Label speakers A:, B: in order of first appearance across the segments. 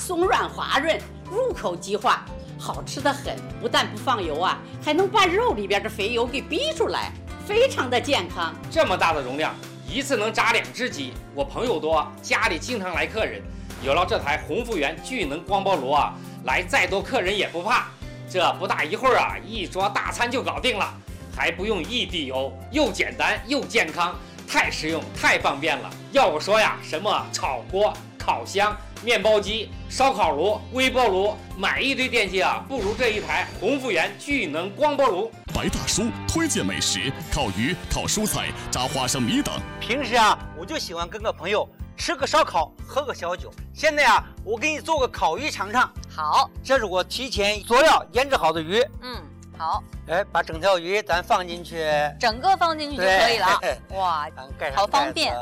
A: 松软滑润，入口即化，好吃的很。不但不放油啊，还能把肉里边的肥油给逼出来，非常的健康。
B: 这么大的容量，一次能炸2只鸡。我朋友多，家里经常来客人，有了这台鸿福源聚能光波炉啊，来再多客人也不怕。这不大一会儿啊，一桌大餐就搞定了，还不用一滴油，又简单又健康，太实用太方便了。要我说呀，什么炒锅、烤箱、面包机、烧烤炉、微波炉，买一堆电器啊，不如这一台鸿福源聚能光波炉。
C: 白大叔推荐美食：烤鱼、烤蔬菜、炸花生米等。
D: 平时啊，我就喜欢跟个朋友吃个烧烤，喝个小酒。现在啊，我给你做个烤鱼尝尝。
E: 好，
D: 这是我提前佐料腌制好的鱼。
E: 好。
D: 哎，把整条鱼咱放进去，
E: 整个放进去就可以了。哇，
D: 盖上
E: 好方便。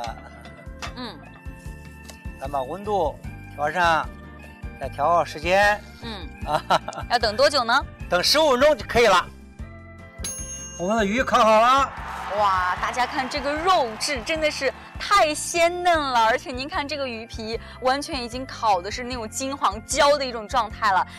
D: 咱把温度调上，再调好时间。
E: 要等多久呢？
D: 等15分钟就可以了。我们的鱼烤好了。
E: 哇，大家看这个肉质真的是太鲜嫩了，而且您看这个鱼皮完全已经烤的是那种金黄焦的一种状态了。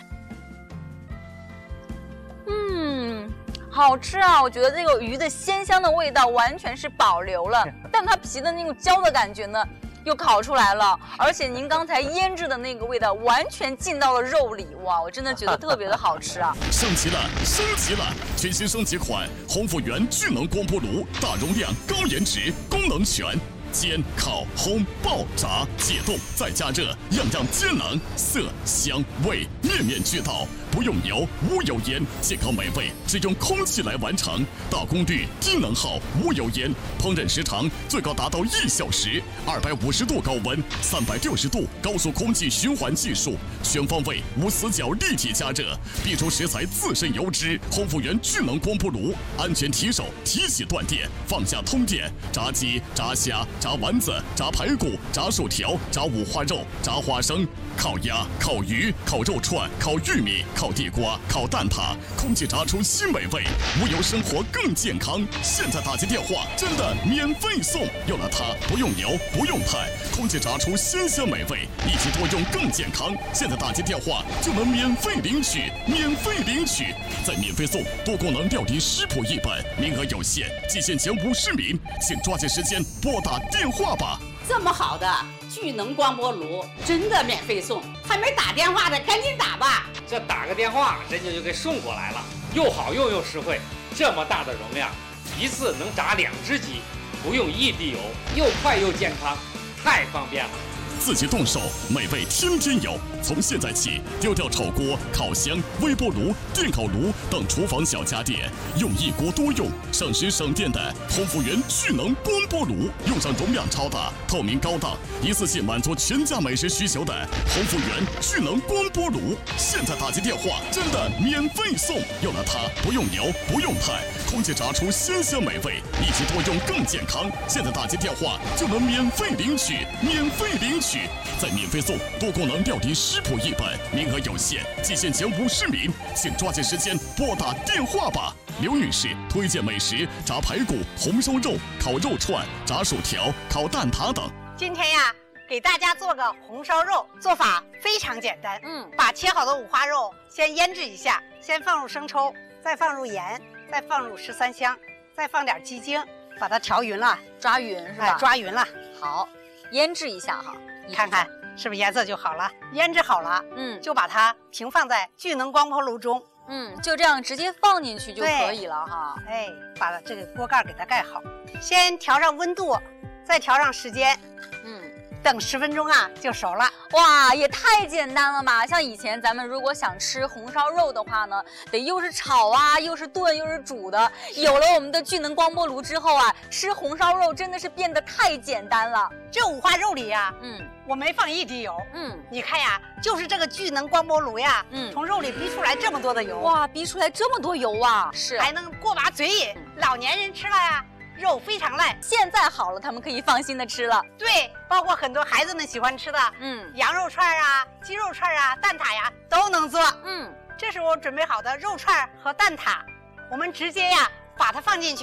E: 好吃啊！我觉得这个鱼的鲜香的味道完全是保留了，但它皮的那种焦的感觉呢又烤出来了，而且您刚才腌制的那个味道完全进到了肉里。哇，我真的觉得特别的好吃啊！
C: 升级了，升级了！全新升级款鸿福源聚能光波炉，大容量、高颜值，功能全。煎、烤、烘、爆、炸、解冻，再加热，样样皆能，色香味面面俱到，不用油，无油烟，健康美味只用空气来完成，大功率、低能耗，无油烟，烹饪时长最高达到1小时，250度高温，360度高速空气循环技术，全方位无死角立体加热，逼出食材自身油脂。鸿福源聚能光波炉，安全提手，提起断电，放下通电，炸鸡、炸虾、炸丸子、炸排骨、炸薯条、炸五花肉、炸花生、烤鸭、烤鱼、烤肉串、烤玉米、烤地瓜、烤蛋挞，空气炸出新美味，无油生活更健康。现在打进电话真的免费送，有了它不用油不用派，空气炸出鲜香美味，一起多用更健康。现在打进电话就能免费领取，免费领取，再免费送多功能料理食谱1本，名额有限，即限前50名，请抓紧时间拨打电话吧。
A: 这么好的聚能光波炉，真的免费送，还没打电话的赶紧打吧！
B: 这打个电话，人家就给送过来了，又好用又实惠。这么大的容量，一次能炸2只鸡，不用1滴油，又快又健康，太方便了。
C: 自己动手，美味天天有。从现在起，丢掉炒锅、烤箱、微波炉、电烤炉等厨房小家电，用一锅多用、省时省电的鸿福源聚能光波炉，用上容量超大、透明高档、一次性满足全家美食需求的鸿福源聚能光波炉。现在打进电话，真的免费送，有了它不用油不用派，空气炸出鲜香美味，一起多用更健康。现在打进电话就能免费领取，免费领取，再免费送多功能料理食谱1本，名额有限，即限前50名，请抓紧时间拨打电话吧。刘女士推荐美食：炸排骨、红烧肉、烤肉串、炸薯条、烤蛋挞等。
F: 今天呀，给大家做个红烧肉，做法非常简单。把切好的五花肉先腌制一下，先放入生抽，再放入盐，再放入13香，再放点鸡精，把它调匀了，
E: 抓匀是吧？
F: 抓匀了。
E: 好，腌制一下哈，
F: 看看是不是颜色就好了？腌制好了，就把它平放在聚能光波炉中。
E: 就这样直接放进去就可以了哈。
F: 哎，把这个锅盖给它盖好，先调上温度，再调上时间。等10分钟啊就熟了。
E: 哇，也太简单了吧！像以前咱们如果想吃红烧肉的话呢，得又是炒啊，又是炖，又是煮的。有了我们的聚能光波炉之后啊，吃红烧肉真的是变得太简单了。
F: 这五花肉里呀，我没放1滴油。你看呀，就是这个聚能光波炉呀，从肉里逼出来这么多的油。
E: 哇，逼出来这么多油啊！是，
F: 还能过把嘴瘾，老年人吃了呀。肉非常烂，
E: 现在好了，他们可以放心的吃了。
F: 对，包括很多孩子们喜欢吃的，羊肉串啊、鸡肉串啊、蛋挞呀都能做。这是我准备好的肉串和蛋挞，我们直接呀把它放进去。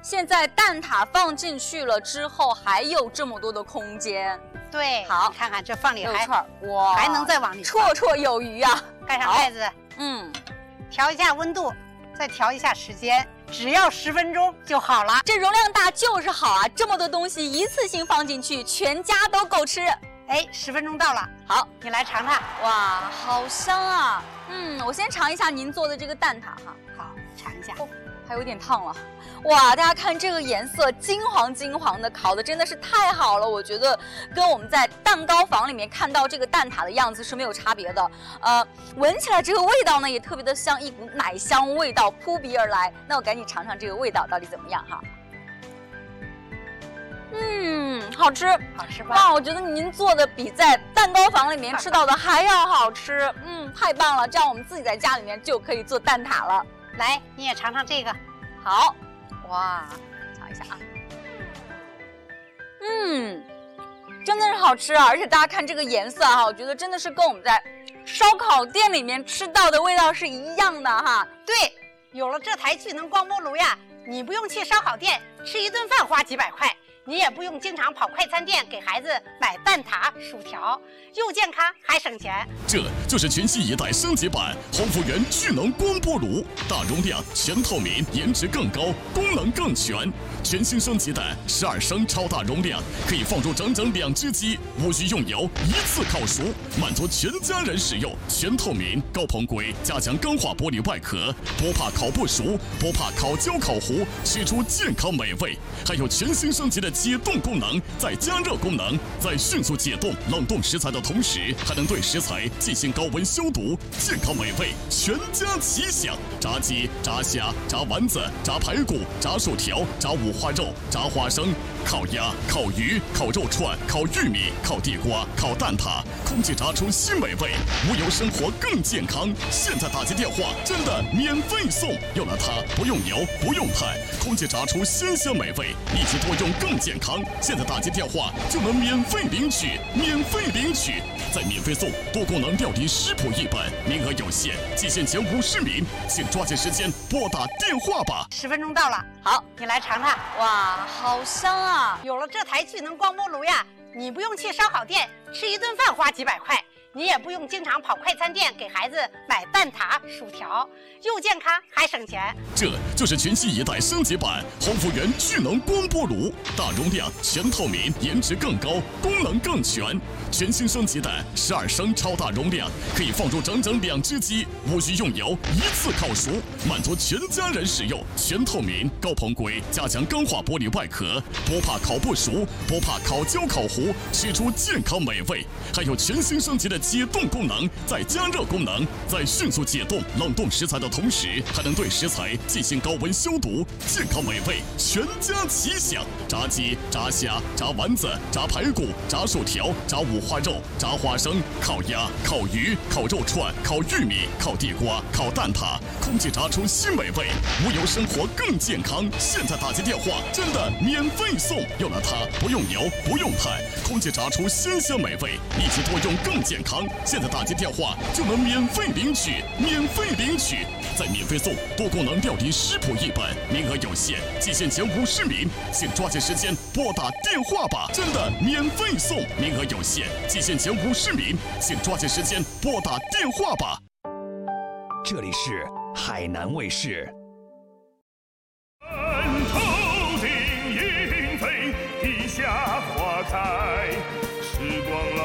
E: 现在蛋挞放进去了之后，还有这么多的空间。
F: 对，
E: 好，
F: 你看看这放里还
E: 哇，
F: 还能再往里
E: 绰绰有余啊！
F: 盖上盖子，调一下温度，再调一下时间，只要10分钟就好了。
E: 这容量大就是好啊！这么多东西一次性放进去，全家都够吃。
F: 哎，10分钟到了，
E: 好，
F: 你来尝尝。
E: 哇，好香啊！我先尝一下您做的这个蛋挞哈。
F: 好，尝一下。
E: 还有点烫了。哇，大家看这个颜色，金黄金黄的，烤的真的是太好了。我觉得跟我们在蛋糕房里面看到这个蛋挞的样子是没有差别的。闻起来这个味道呢，也特别的香，一股奶香味道扑鼻而来。那我赶紧尝尝这个味道到底怎么样哈。好吃，
F: 好吃吧？
E: 哇，我觉得您做的比在蛋糕房里面吃到的还要好吃。太棒了，这样我们自己在家里面就可以做蛋挞了。
F: 来，你也尝尝这个。
E: 好，哇，尝一下啊。真的是好吃啊！而且大家看这个颜色哈，我觉得真的是跟我们在烧烤店里面吃到的味道是一样的哈。
F: 对，有了这台聚能光波炉呀，你不用去烧烤店吃一顿饭花几百块，你也不用经常跑快餐店给孩子买蛋挞、薯条，又健康还省钱。
C: 这就是全新一代升级版鸿福源聚能光波炉，大容量、全透明，颜值更高，功能更全。全新升级的12升超大容量，可以放入整整2只鸡，无需用油，一次烤熟，满足全家人使用。全透明、高硼硅加强钢化玻璃外壳，不怕烤不熟，不怕烤焦烤糊，吃出健康美味。还有全新升级的解冻功能，再加热功能，在迅速解冻、冷冻食材的同时，还能对食材进行高温消毒，健康美味，全家齐享。炸鸡、炸虾、炸丸子、炸排骨、炸薯条、炸五花肉、炸花生、烤鸭、烤鱼、烤肉串、烤玉米、烤地瓜、烤蛋挞，空气炸出新美味，无油生活更健康。现在打接电话真的免费送，有了它不用油不用碳，空气炸出鲜香美味，一起多用更健康。现在打接电话就能免费领取，免费领取，再免费送多功能料理食谱一本，名额有限，期限前50名，请抓紧时间拨打电话吧。
F: 10分钟到了，
E: 好，
F: 你来尝尝。
E: 哇，好香啊！
F: 有了这台聚能光波炉呀，你不用去烧烤店吃一顿饭花几百块，你也不用经常跑快餐店给孩子买蛋挞、薯条，又健康还省钱。
C: 这就是全新一代升级版鸿福源聚能光波炉，大容量、全透明，颜值更高，功能更全。全新升级的12升超大容量，可以放入整整2只鸡，无需用油，一次烤熟，满足全家人使用。全透明、高硼硅加强钢化玻璃外壳，不怕烤不熟，不怕烤焦烤糊，吃出健康美味。还有全新升级的解冻功能，再加热功能，在迅速解冻、冷冻食材的同时，还能对食材进行高温消毒，健康美味，全家齐享。炸鸡、炸虾、炸丸子、炸排骨、炸薯条、炸五花肉、炸花生、烤鸭、烤鱼、烤肉串、烤玉米、烤地瓜、烤蛋挞，空气炸出新美味，无油生活更健康。现在打接电话真的免费送，有了它不用油不用碳，空气炸出鲜香美味，一起多用更健康。现在打接电话就能免费领取，免费领取，再免费送多功能料理食谱一本，名额有限，期限前50名，请抓紧时间拨打电话吧，真的免费送，名额有限，期限前50名，请抓紧时间拨打电话吧。
G: 这里是海南卫视。